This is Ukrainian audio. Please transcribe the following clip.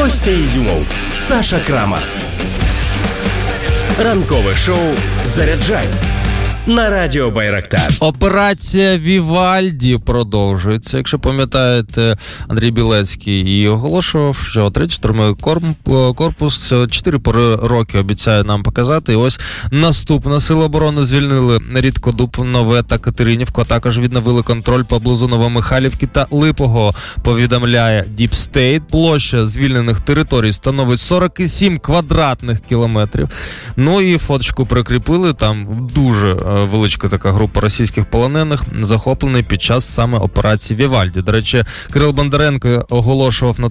Костя Ізюмов, Саша Крамар. Ранкове шоу «Заряджай» на радіо Байрактар. Операція Вівальді продовжується. Якщо пам'ятаєте, Андрій Білецький і оголошував, що третій штурмовий корпус 4 роки обіцяє нам показати. І ось наступна сила оборони звільнили Рідкодуб, Нове та Катеринівку, а також відновили контроль поблизу Новомихайлівки та Липого, повідомляє Deep State. Площа звільнених територій становить 47 квадратних кілометрів. Ну і фоточку прикріпили, там дуже величка така група російських полонених, захоплений під час саме операції Вівальді. До речі, Кирил Бондаренко оголошував на